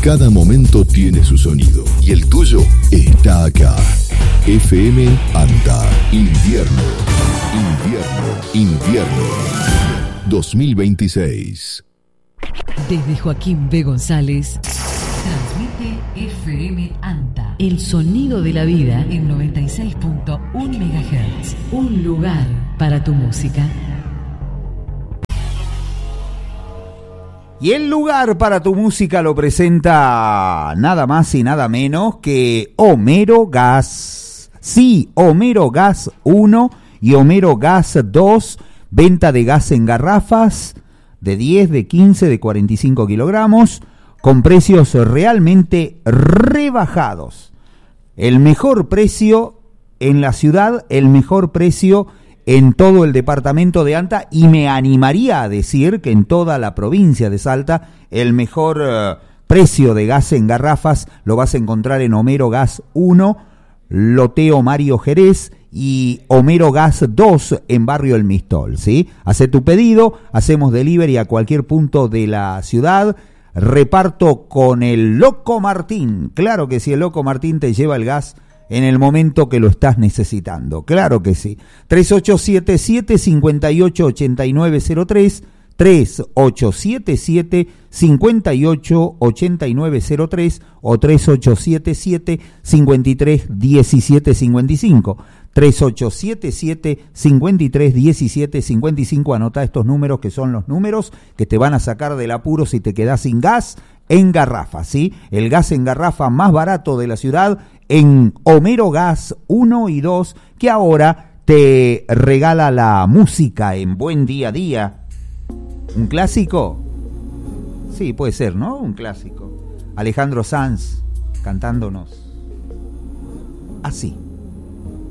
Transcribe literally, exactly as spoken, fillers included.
Cada momento tiene su sonido y el tuyo está acá. F M ANTA. Invierno. Invierno. Invierno. dos mil veintiséis. Desde Joaquín B. González, transmite F M ANTA. El sonido de la vida en noventa y seis punto uno megahertz. Un lugar para tu música. Y el lugar para tu música lo presenta nada más y nada menos que Homero Gas. Sí, Homero Gas uno y Homero Gas dos. Venta de gas en garrafas de diez, de quince, de cuarenta y cinco kilogramos, con precios realmente rebajados. El mejor precio en la ciudad, el mejor precio en todo el departamento de Anta, y me animaría a decir que en toda la provincia de Salta el mejor uh, precio de gas en garrafas lo vas a encontrar en Homero Gas uno, Loteo Mario Jerez, y Homero Gas dos en Barrio El Mistol, ¿sí? Hacé tu pedido, hacemos delivery a cualquier punto de la ciudad, reparto con el Loco Martín. Claro que sí, el Loco Martín te lleva el gas en el momento que lo estás necesitando, claro que sí. tres ocho siete siete, cinco ocho ocho nueve cero tres, tres ocho siete siete, cinco ocho ocho nueve cero tres o tres ocho siete siete, cinco tres uno siete cinco cinco. tres ocho siete siete, cinco tres uno siete cinco cinco. Anota estos números, que son los números que te van a sacar del apuro si te quedás sin gas en garrafa, ¿sí? El gas en garrafa más barato de la ciudad en Homero Gas uno y dos, que ahora te regala la música en Buen Día a Día. ¿Un clásico? Sí, puede ser, ¿no? Un clásico. Alejandro Sanz cantándonos así.